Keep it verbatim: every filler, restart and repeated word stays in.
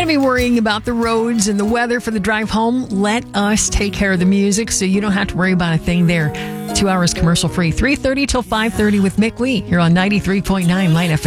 to be worrying about the roads and the weather for the drive home. Let us take care of the music so you don't have to worry about a thing there. Two hours commercial free. three thirty till five thirty with Mick Lee here on ninety-three point nine Light F M.